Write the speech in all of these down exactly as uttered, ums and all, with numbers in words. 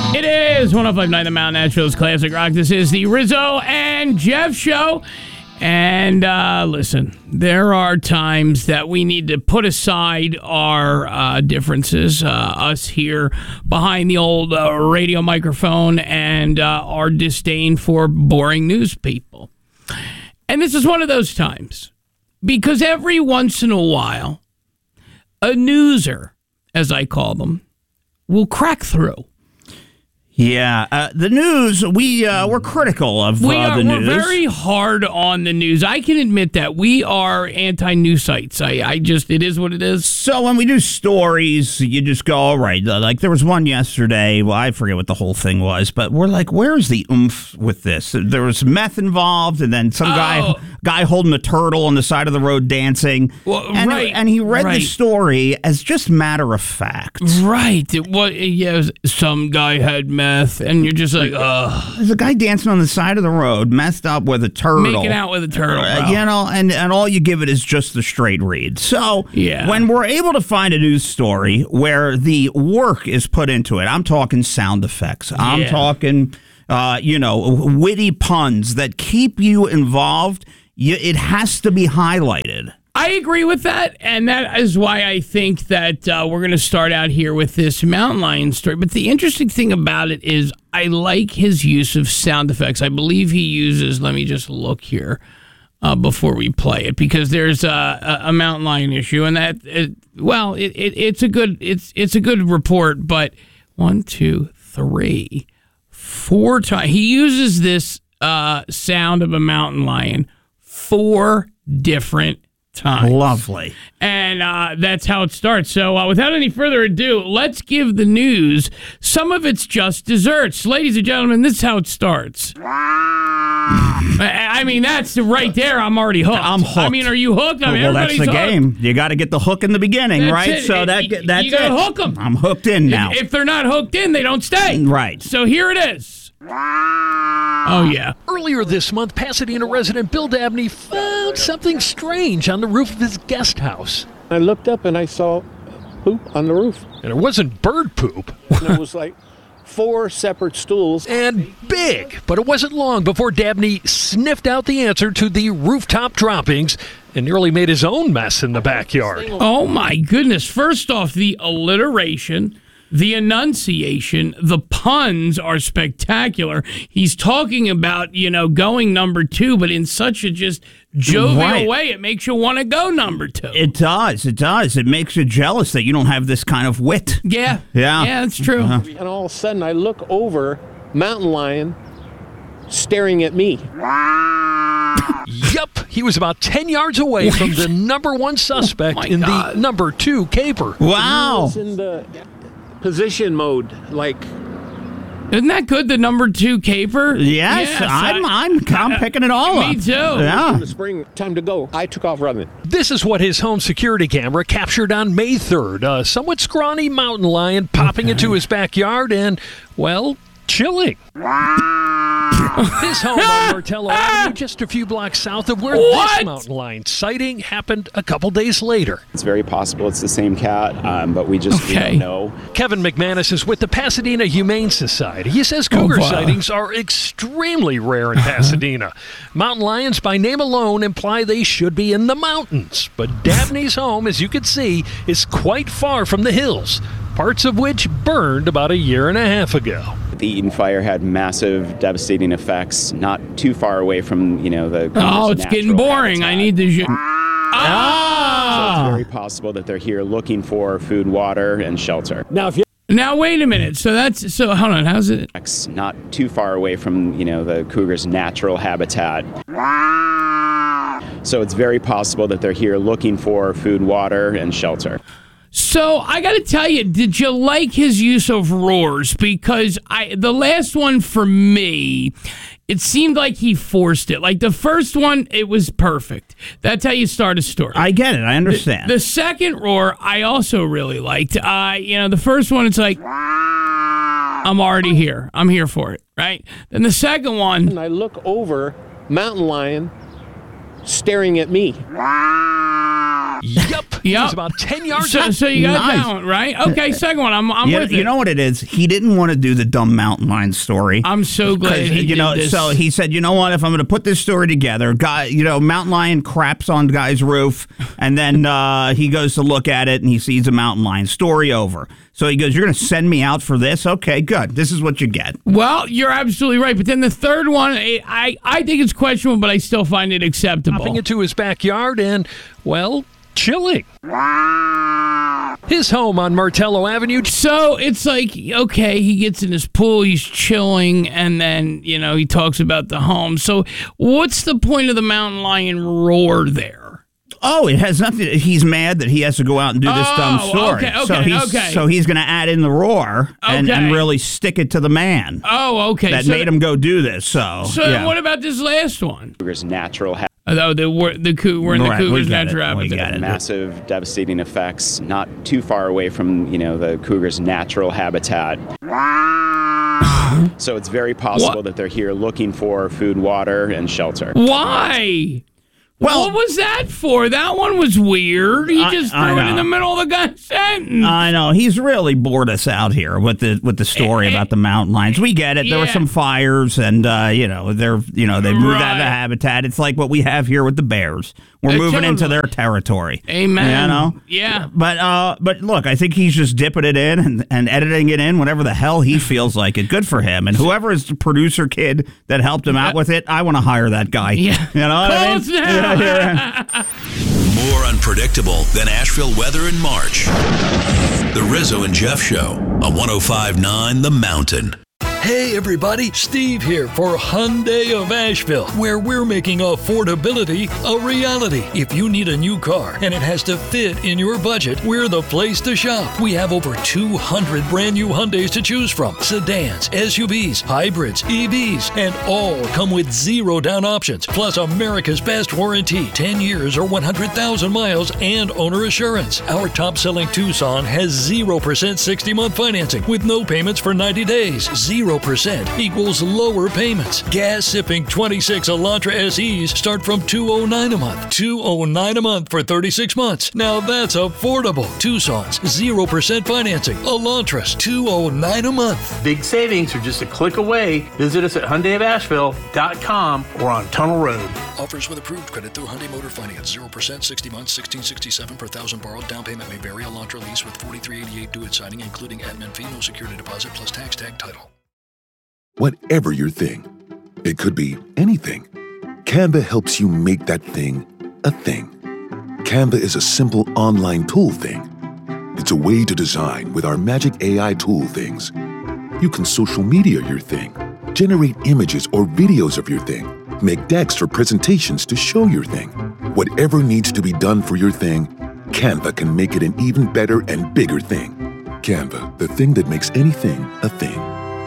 It is one oh five point nine The Mountain, Nashville's Classic Rock. This is the Rizzo and Jeff Show. And uh, listen, there are times that we need to put aside our uh, differences, uh, us here behind the old uh, radio microphone, and uh, our disdain for boring news people. And this is one of those times, because every once in a while, a newser, as I call them, will crack through. Yeah, uh, the news, we, uh, we're critical of we uh, are, the news. We're very hard on the news. I can admit that. We are anti-news sites. I, I just, it is what it is. So when we do stories, you just go, all right. Like there was one yesterday, well, I forget what the whole thing was, but we're like, where's the oomph with this? There was meth involved, and then some oh. guy guy holding a turtle on the side of the road dancing. Well, and, right. And he read right. the story as just matter of fact. Right. It was, yeah, it was, some guy had meth. And you're just like, ugh. There's a guy dancing on the side of the road, messed up with a turtle. Making out with a turtle, uh, You know, and, and all you give it is just the straight read. So yeah. when we're able to find a news story where the work is put into it, I'm talking sound effects. I'm yeah. talking, uh, you know, witty puns that keep you involved. You, it has to be highlighted. I agree with that, and that is why I think that uh, we're going to start out here with this mountain lion story. But the interesting thing about it is I like his use of sound effects. I believe he uses, let me just look here uh, before we play it, because there's a, a mountain lion issue, and that, it, well, it, it, it's a good it's it's a good report, but one, two, three, four times. He uses this uh, sound of a mountain lion four different times. Lovely. And uh, that's how it starts. So uh, without any further ado, let's give the news. Some of it's just desserts. Ladies and gentlemen, this is how it starts. I mean, that's right there. I'm already hooked. I'm hooked. I mean, are you hooked? I mean, well, that's the hooked. game. You got to get the hook in the beginning, that's right? It. So it, that it, that's you gotta it. hook them. I'm hooked in now. If, if they're not hooked in, they don't stay. Right. So here it is. Oh, yeah. Earlier this month, Pasadena resident Bill Dabney found something strange on the roof of his guest house. I looked up and I saw poop on the roof. And it wasn't bird poop. And it was like four separate stools. And big. But it wasn't long before Dabney sniffed out the answer to the rooftop droppings and nearly made his own mess in the backyard. Oh, my goodness. First off, the alliteration, the enunciation, the puns are spectacular. He's talking about, you know, going number two, but in such a just jovial right. way, it makes you want to go number two. It does. It does. It makes you jealous that you don't have this kind of wit. Yeah. Yeah. Yeah, that's true. Uh-huh. And all of a sudden, I look over, mountain lion staring at me. Yup, he was about ten yards away from the number one suspect oh in God. the number two caper. Wow. He was in the position mode, like. Isn't that good, the number two caper? Yes, yes I'm, I, I'm, I'm picking it all me up. too. Yeah. In the spring, time to go. I took off running. This is what his home security camera captured on May third. A somewhat scrawny mountain lion popping okay. into his backyard and, well, chilling. His home on Martello Avenue, just a few blocks south of where What? this mountain lion sighting happened a couple days later. It's very possible it's the same cat, um, but we just we Okay. don't know. Kevin McManus is with the Pasadena Humane Society. He says cougar Oh, wow. sightings are extremely rare in Pasadena. Mountain lions, by name alone, imply they should be in the mountains. But Dabney's home, as you can see, is quite far from the hills, parts of which burned about a year and a half ago. The Eden Fire had massive, devastating effects not too far away from, you know, the Oh, it's getting natural boring. habitat. I need to... Sh- So ah! it's very possible that they're here looking for food, water, and shelter. Now, if you Now, wait a minute. So that's... So, hold on. How's it... Not too far away from, you know, the cougar's natural habitat. So it's very possible that they're here looking for food, water, and shelter. So I got to tell you, did you like his use of roars? Because I, the last one for me, it seemed like he forced it. Like the first one, it was perfect. That's how you start a story. I get it. I understand. The, the second roar, I also really liked. Uh, you know, the first one, it's like, I'm already here. I'm here for it, right? Then the second one, and I look over, mountain lion staring at me. Yep. He Yep. was about ten yards So, out. so you got Nice. that one, right? Okay, second one. I'm, I'm You, with you it. know what it is? He didn't want to do the dumb mountain lion story. I'm so glad 'Cause, he you did know, this. so he said, you know what? If I'm going to put this story together, guy, you know, mountain lion craps on guy's roof, and then uh, he goes to look at it and he sees a mountain lion. Story over. So he goes, "You're going to send me out for this? Okay, good. This is what you get." Well, you're absolutely right. But then the third one, I, I, I think it's questionable, but I still find it acceptable. Dropping into his backyard and, well, chilling. His home on Martello Avenue. So it's like, okay, he gets in his pool, he's chilling, and then, you know, he talks about the home. So what's the point of the mountain lion roar there? Oh, it has nothing. He's mad that he has to go out and do this Oh, dumb story. okay, so okay, he's, okay. So he's going to add in the roar and, and Okay. really stick it to the man Oh, okay. that so made him go do this. So, So yeah. what about this last one? Cougar's natural ha- Oh, the we're, the coo, we're in the Right, we cougar's get it, natural we habitat. get it. massive, devastating effects, not too far away from, you know, the cougar's natural habitat. So it's very possible What? that they're here looking for food, water, and shelter. Why? Well- what was that for? That one was weird. He I- just I threw it know. in the middle of the guy's sentence. I know he's really bored us out here with the with the story Eh, eh, about the mountain lions. We get it. There were yeah. some fires, and uh, you know they're you know they moved out of the Right. habitat. It's like what we have here with the bears. We're Uh, moving into totally. their territory. Amen. You know. Yeah. But uh, but look, I think he's just dipping it in and, and editing it in whenever the hell he feels like it. Good for him. And whoever is the producer kid that helped him out with it, I want to hire that guy. Yeah. You know what I Call mean? us now. Yeah, yeah. More unpredictable than Asheville weather in March. The Rizzo and Jeff Show on one oh five point nine The Mountain. Hey everybody, Steve here for Hyundai of Asheville, where we're making affordability a reality. If you need a new car and it has to fit in your budget, we're the place to shop. We have over two hundred brand new Hyundais to choose from. Sedans, S U Vs, hybrids, E Vs, and all come with zero down options, plus America's best warranty, ten years or one hundred thousand miles, and owner assurance. Our top-selling Tucson has zero percent sixty-month financing with no payments for ninety days. zero percent equals lower payments. Gas-sipping twenty-six Elantra S Es start from two hundred nine dollars a month. two hundred nine dollars a month for thirty-six months. Now that's affordable. Tucson's zero percent financing. Elantras two hundred nine dollars a month. Big savings are just a click away. Visit us at Hyundai of Asheville dot com or on Tunnel Road. Offers with approved credit through Hyundai Motor Finance. zero percent, sixty months, sixteen sixty-seven per thousand borrowed. Down payment may vary. Elantra lease with forty-three eighty-eight due at signing, including admin fee, no security deposit, plus tax tag title. Whatever your thing, it could be anything. Canva helps you make that thing a thing. Canva is a simple online tool thing. It's a way to design with our magic A I tool things. You can social media your thing, generate images or videos of your thing, make decks or presentations to show your thing. Whatever needs to be done for your thing, Canva can make it an even better and bigger thing. Canva, the thing that makes anything a thing.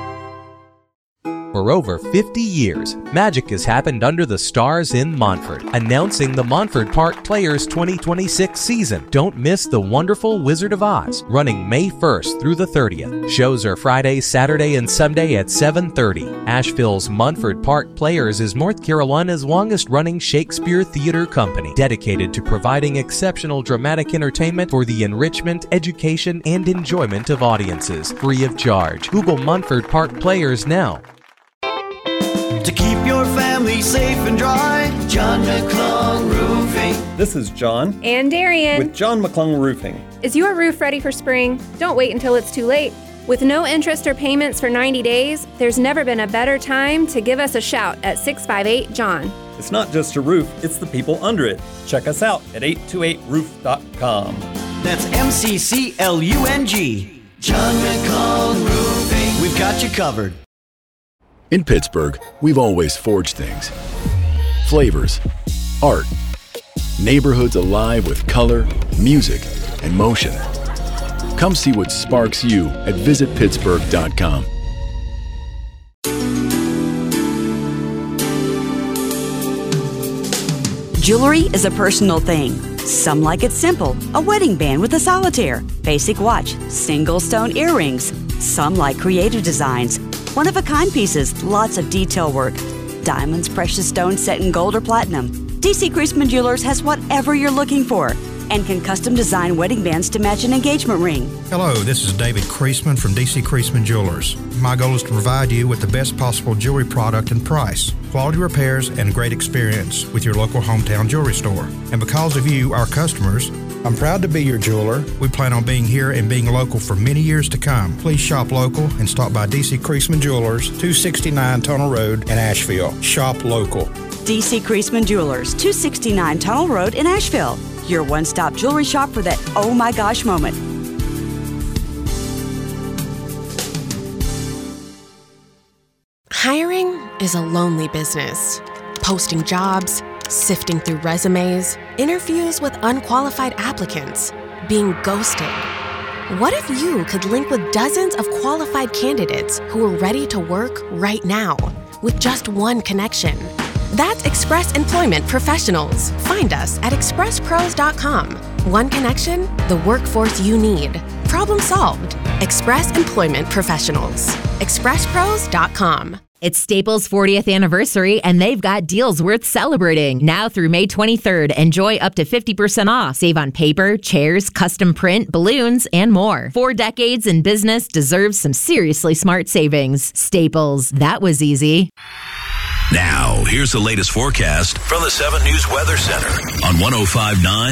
For over fifty years, magic has happened under the stars in Montford. Announcing the Montford Park Players twenty twenty-six season. Don't miss the wonderful Wizard of Oz, running May first through the thirtieth. Shows are Friday, Saturday, and Sunday at seven thirty. Asheville's Montford Park Players is North Carolina's longest-running Shakespeare theater company, dedicated to providing exceptional dramatic entertainment for the enrichment, education, and enjoyment of audiences, free of charge. Google Montford Park Players now. To keep your family safe and dry, John McClung Roofing. This is John. And Darian. With John McClung Roofing. Is your roof ready for spring? Don't wait until it's too late. With no interest or payments for ninety days, there's never been a better time to give us a shout at six five eight John. It's not just a roof, it's the people under it. Check us out at eight two eight roof dot com. That's M C C L U N G. John McClung Roofing. We've got you covered. In Pittsburgh, we've always forged things. Flavors, art, neighborhoods alive with color, music, and motion. Come see what sparks you at visit pittsburgh dot com. Jewelry is a personal thing. Some like it simple, a wedding band with a solitaire, basic watch, single stone earrings. Some like creative designs, one-of-a-kind pieces, lots of detail work, diamonds, precious stones set in gold or platinum. D C Creasman Jewelers has whatever you're looking for and can custom design wedding bands to match an engagement ring. Hello, this is David Creasman from D C Creasman Jewelers. My goal is to provide you with the best possible jewelry product and price, quality repairs, and great experience with your local hometown jewelry store. And because of you, our customers, I'm proud to be your jeweler. We plan on being here and being local for many years to come. Please shop local and stop by D C Creasman Jewelers, two sixty-nine Tunnel Road in Asheville. Shop local. D C Creasman Jewelers, two sixty-nine Tunnel Road in Asheville. Your one-stop jewelry shop for that oh my gosh moment. Hiring is a lonely business. Posting jobs, sifting through resumes, interviews with unqualified applicants, being ghosted. What if you could link with dozens of qualified candidates who are ready to work right now with just one connection? That's Express Employment Professionals. Find us at express pros dot com. One connection, the workforce you need. Problem solved. Express Employment Professionals. express pros dot com. It's Staples' fortieth anniversary, and they've got deals worth celebrating. Now through May twenty-third, enjoy up to fifty percent off. Save on paper, chairs, custom print, balloons, and more. Four decades in business deserves some seriously smart savings. Staples, that was easy. Now, here's the latest forecast from the seven News Weather Center on one oh five point nine